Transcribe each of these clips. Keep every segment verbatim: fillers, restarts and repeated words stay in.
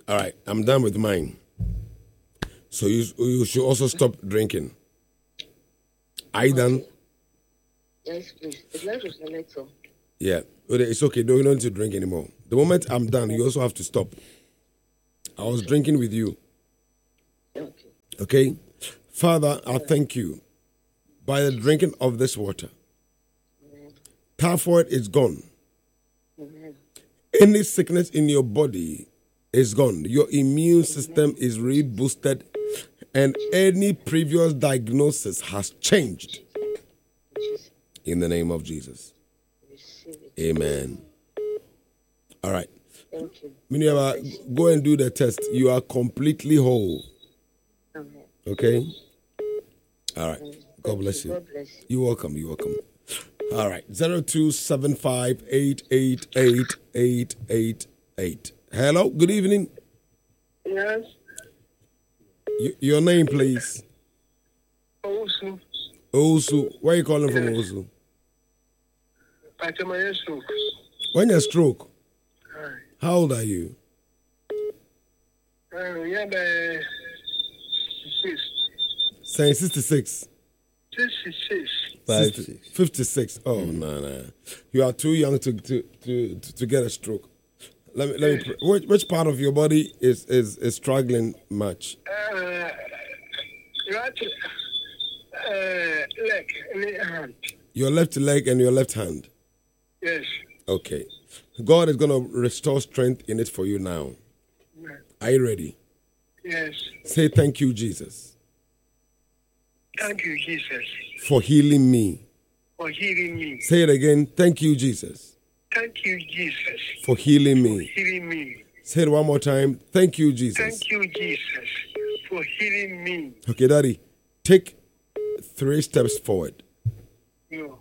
All right, I'm done with mine. So you you should also stop drinking. Are you done? Yes, please. It's like a selector. Yeah, it's okay. Don't, you don't need to drink anymore. The moment I'm done, you also have to stop. I was drinking with you. Okay. Okay? Father, I thank you. By the drinking of this water, typhoid is gone. Amen. Any sickness in your body is gone. Your immune system is reboosted, and any previous diagnosis has changed. In the name of Jesus. Amen. All right. Thank you. Miniaba, go and do the test. You are completely whole. Amen. Okay? All right. Thank God bless you. God bless you. You're welcome. You're welcome. All right. zero two seven five eight eight eight eight eight eight. Hello. Good evening. Yes. Y- your name, please. Osu. Osu. Where are you calling from, Osu? Pachamaye stroke. When you stroke, Aye. how old are you? Uh, yeah, the six. Saying sixty-six. Sixty-six. Five, sixty, six. fifty-six. Oh, no, no. You are too young to to, to, to, to get a stroke. Let me, let me pr- which, which part of your body is, is, is struggling much? Uh, right, uh, leg, leg hand. Your left leg and your left hand. Yes. Okay. God is going to restore strength in it for you now. Are you ready? Yes. Say thank you, Jesus, Thank you, Jesus, for healing me. for healing me. Say it again. Thank you, Jesus, Thank you, Jesus, for healing for me. healing me. Say it one more time. Thank you, Jesus. Thank you, Jesus, for healing me. Okay, Daddy, take three steps forward. No.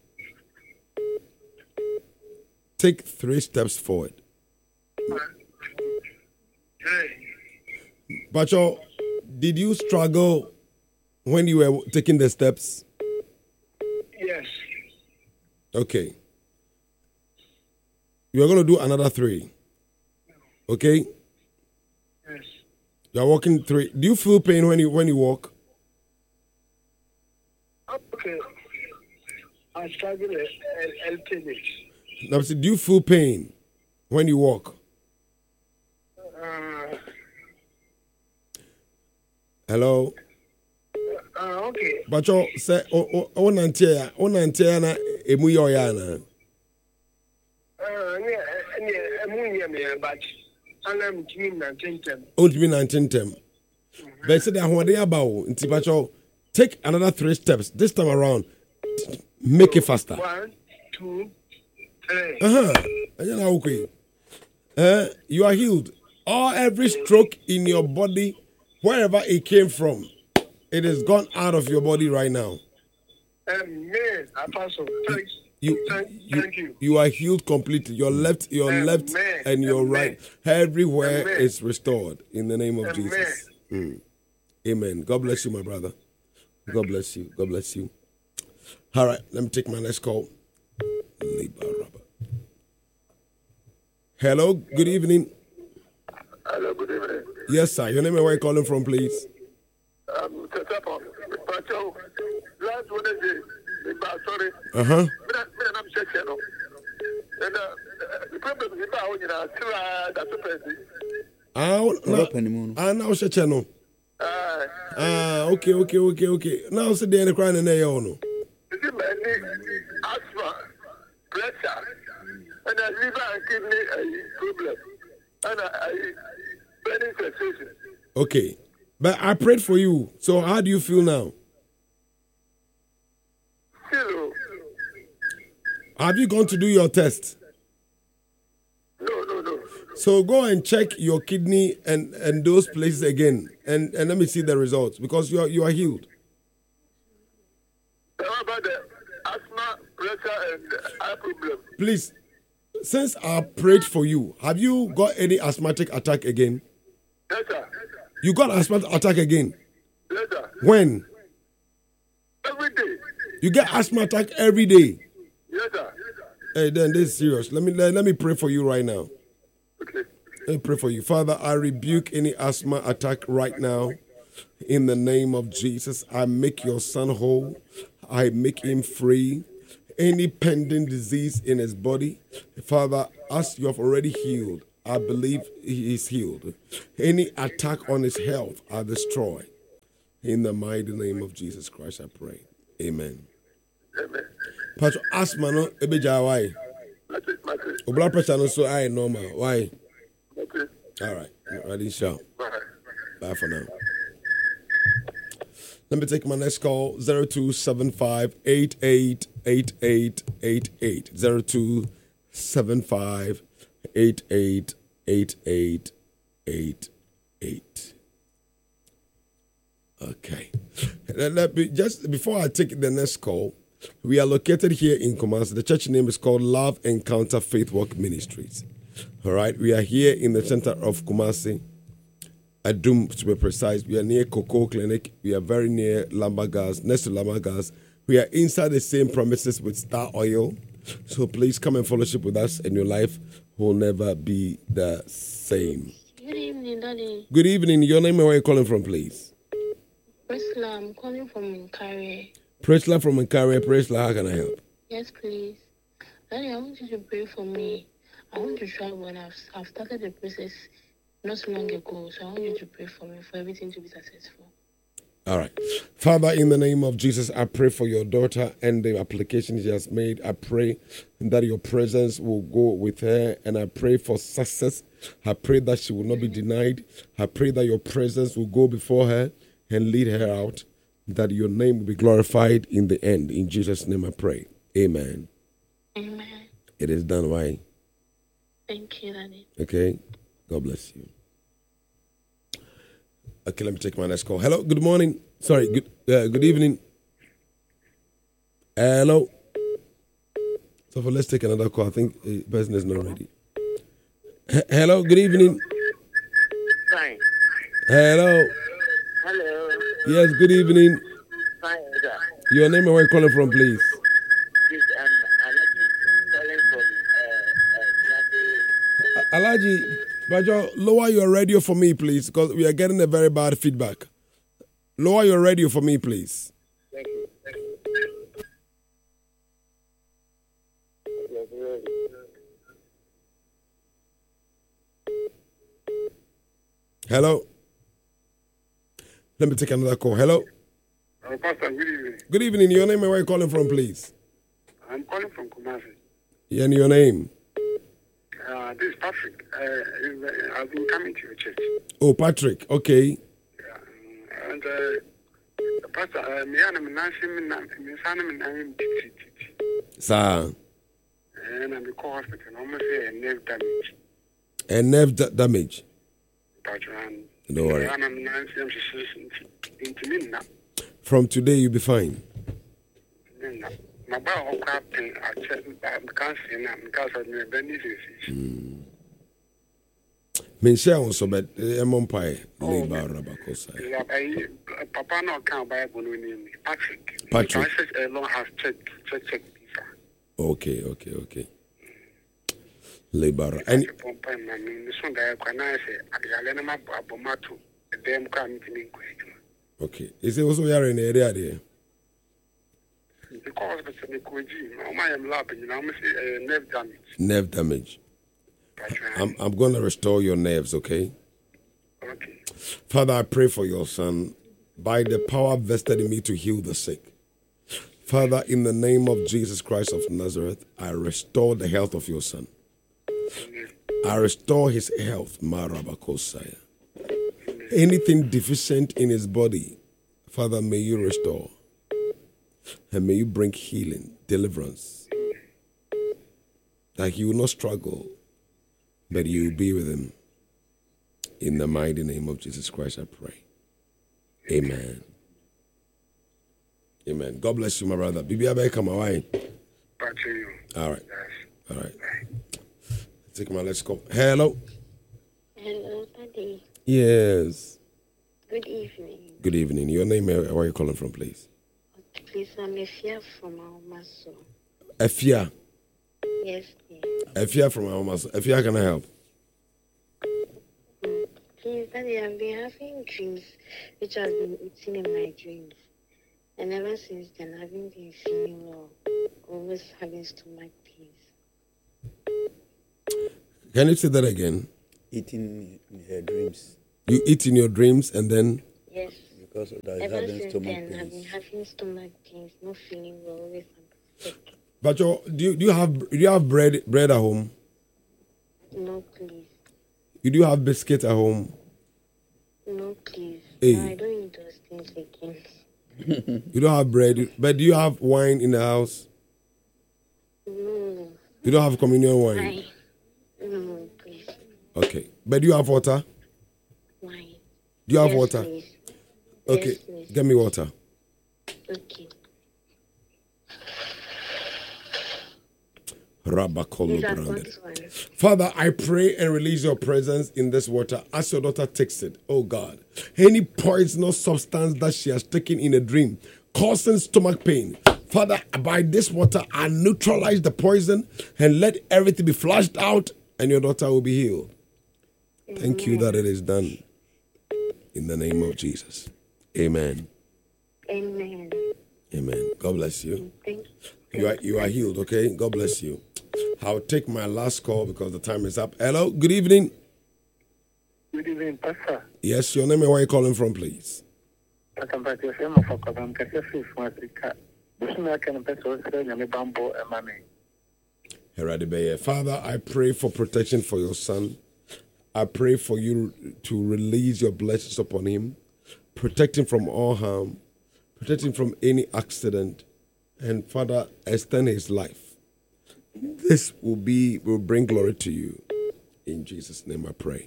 Take three steps forward. Hey. Bacho, did you struggle when you were taking the steps? Yes. Okay. You are going to do another three. Okay? Yes. You are walking three. Do you feel pain when you when you walk? Okay. I struggle a little bit. Now, do you feel pain when you walk? Uh, Hello? uh, okay. Bacho, say, oh, oh, nantia, oh, nantia, na, emu yo ya na. Uh, yeah, yeah, I'm going to but I'm doing nineteen ten. Won't be nineteen tem. But say that what they about, nti Bacho, take another three steps. This time around, make it faster. One, two, three. Uh-huh. Ayan na okay. Uh, you are healed. All every stroke in your body, wherever it came from, it is gone out of your body right now. Amen. Apostle, thanks. You, Thank, you, thank you. you are healed completely. Your left, your Amen. left, and your Amen. right, everywhere Amen. is restored in the name of Amen. Jesus. Mm. Amen. God bless you, my brother. God bless you. God bless you. All right, let me take my next call. Hello, good evening. Hello, good evening. Yes, sir. Your name and where you calling from, please? Um, Tatapo, Pacho, last Wednesday, sorry. Uh huh. I'm checking. And the problem is about you know, that's a person. Ah, no. Ah, now she channel. Uh, Ah, okay, okay, okay, okay. Now see the crying in there, you know. Is it any asthma, pressure, and a liver and kidney uh, problem, and a, a burning sensation? Okay, but I prayed for you. So how do you feel now? Still, Have you gone to do your test? no, no, no. So go and check your kidney and, and those places again, and, and let me see the results because you are you are healed. How about the asthma, pressure, and eye problem? Please, since I prayed for you, have you got any asthmatic attack again? Yes, sir. You got asthmatic attack again? Yes, sir. When? Every day. You get asthma attack every day. Yes, sir. Hey, then this is serious. Let me let, let me pray for you right now. Okay. Let me pray for you. Father, I rebuke any asthma attack right now. In the name of Jesus, I make your son whole. I make him free. Any pending disease in his body, Father, as you have already healed, I believe he is healed. Any attack on his health, I destroy. In the mighty name of Jesus Christ, I pray. Amen. Amen. Pastor, asthma no ebeja why? That's it, that's it. Blood pressure no so high normal. Why? That's it. All right. Ready, shout. Bye. Bye for now. Let me take my next call. zero two seven five eight eight eight eight eight eight. zero two seven five eight eight eight eight eight eight. Okay. Let, let me, just before I take the next call, we are located here in Kumasi. The church name is called Love Encounter Faith Walk Ministries. All right. We are here in the center of Kumasi. Adum, to be precise. We are near Cocoa Clinic. We are very near Lambagas, next to Lambagas. We are inside the same premises with Star Oil. So please come and fellowship with us, and your life will never be the same. Good evening, Daddy. Good evening. Your name and where are you calling from, please? Priscilla, I'm calling from Nkari. Priscilla from Nkari. Priscilla, how can I help? Yes, please. Daddy, I want you to pray for me. I want to travel, and I've, I've started the process not so long ago, so I want you to pray for me for everything to be successful. All right. Father, in the name of Jesus, I pray for your daughter and the application she has made. I pray that your presence will go with her, and I pray for success. I pray that she will not be denied. I pray that your presence will go before her and lead her out, that your name will be glorified in the end. In Jesus' name I pray. Amen. Amen. It is done. Why? Thank you, Daddy. Okay. God bless you. Okay, let me take my next call. Hello, good morning. Sorry, good uh, good evening. Hello. So for let's take another call. I think the person is not ready. H- hello, good evening. Fine. Hello. Hello. Yes, good evening. Fine, sir. Your name and where you calling from, please? This, um, I'm calling from, uh, uh, Alaji, Bajo, lower your radio for me, please, because we are getting a very bad feedback. Lower your radio for me, please. Thank you. Thank you. Hello. Let me take another call. Hello. Uh, Pastor, good evening. Good evening. Your name and where you calling from, please? I'm calling from Kumasi. And your name? Uh, this is Patrick. Uh, I've been coming to your church. Oh, Patrick. Okay. Yeah. And, uh, Pastor, uh, me and I'm not seeing me, me son, I'm I'm Sir. and I'm in hospital. I'm going to say a nerve damage. And nerve da- damage. Patrick. Don't worry. And I'm not seeing into me now. From today, you'll be fine. My boy, captain, I check, I'm canceling because of my benefits. Menshare also, but I'm on pie. Labor Rabakosa. Papa, no can't buy a name. Patrick. Patrick. I said, alone has checked, check, check. Okay, okay, okay. Labor. And this one, I can say, I let him up a matter. The damn coming to me. okay. Is it also here in the area there? Because it's a Koji, I am laughing, you know, I'm saying nerve damage. Nerve damage. I'm, I'm going to restore your nerves, okay? Okay. Father, I pray for your son by the power vested in me to heal the sick. Father, in the name of Jesus Christ of Nazareth, I restore the health of your son. I restore his health, Marabakosaya. Anything deficient in his body, Father, may you restore. And may you bring healing, deliverance. That he will not struggle, but you will be with him. In the mighty name of Jesus Christ, I pray. Amen. Amen. God bless you, my brother. Bibi Abai, come away. All right. All right. Take my let's go. Hello. Hello, Daddy. Yes. Good evening. Good evening. Your name, where are you calling from, please? Please, I'm Efia from Aomaso. Efia. Yes, please. Efia from Aomaso. Efia, can I help? Please, Daddy, I've been having dreams which I've been eating in my dreams. And ever since then, I haven't been feeling well. Always having stomach pains. Can you say that again? Eating in her dreams. You eat in your dreams and then? Yes. Because of that, Ever having since stomach then, I've been pains. having stomach pains, not feeling well, always sick. But your, do you do you have do you have bread bread at home? No, please. You do have biscuit at home? No, please. Hey. No, I don't eat those things again. You don't have bread, but do you have wine in the house? No. You don't have communion wine? Wine. No, please. Okay. But do you have water? Wine. Do you have Yes, water? please. Okay. Yes, please. Get me water. Okay. Rabakolo Please, I've branded. got one. Father, I pray and release your presence in this water as your daughter takes it. Oh God. Any poisonous substance that she has taken in a dream causing stomach pain. Father, by this water, I neutralize the poison and let everything be flushed out and your daughter will be healed. Thank you that it is done. In the name of Jesus. Amen. Amen. Amen. God bless you. Thank You are you are healed, okay? God bless you. I'll take my last call because the time is up. Hello, good evening. Good evening, Pastor. Yes, your name and where you calling from, please. Pastor, but you're saying for Kodam, because you're from Africa. This is not can person say you bamboo and money. Heradibeye. Father, I pray for protection for your son. I pray for you to release your blessings upon him. Protect him from all harm. Protect him from any accident. And Father, extend his life. This will be will bring glory to you. In Jesus' name I pray.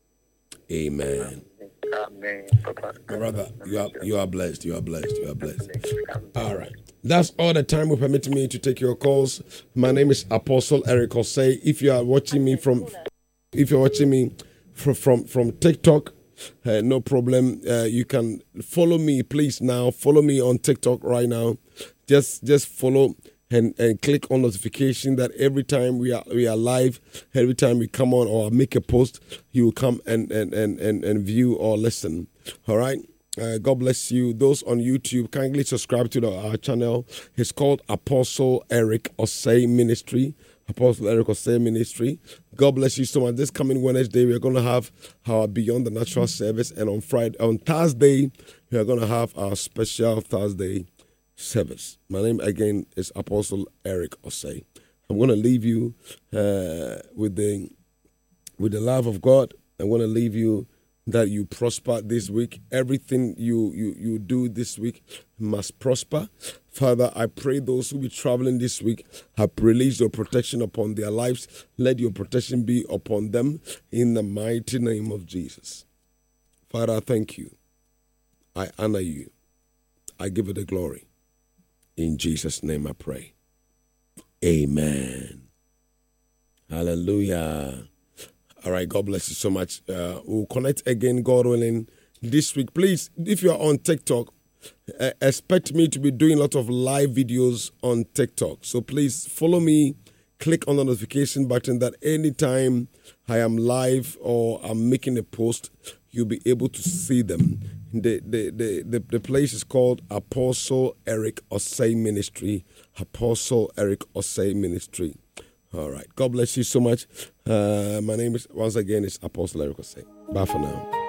Amen. Amen. Papa. My brother, you are you are blessed. You are blessed. You are blessed. All right. That's all the time will permit me to take your calls. My name is Apostle Eric Osei. If you are watching me from if you're watching me from from, from TikTok, uh, no problem. Uh, you can follow me, please now. Follow me on TikTok right now. Just just follow and, and click on notification that every time we are we are live, every time we come on or make a post, you will come and and, and, and, and view or listen. All right. Uh, God bless you. Those on YouTube, kindly subscribe to the, our channel. It's called Apostle Eric Osei Ministry. Apostle Eric Osei Ministry. God bless you so much. This coming Wednesday, we're going to have our Beyond the Natural service. And on Friday, on Thursday, we are going to have our special Thursday service. My name again is Apostle Eric Osei. I'm going to leave you uh, with the with the love of God. I'm going to leave you that you prosper this week. Everything you, you, you do this week must prosper. Father, I pray those who be traveling this week have released your protection upon their lives. Let your protection be upon them in the mighty name of Jesus. Father, I thank you. I honor you. I give you the glory. In Jesus' name I pray. Amen. Hallelujah. All right, God bless you so much. Uh, we'll connect again, God willing, this week. Please, if you're on TikTok, uh, expect me to be doing a lot of live videos on TikTok. So please follow me. Click on the notification button that anytime I am live or I'm making a post, you'll be able to see them. The, the, the, the, the place is called Apostle Eric Osei Ministry. Apostle Eric Osei Ministry. All right. God bless you so much. Uh, my name is, once again, is Apostle Eric Osei. Bye for now.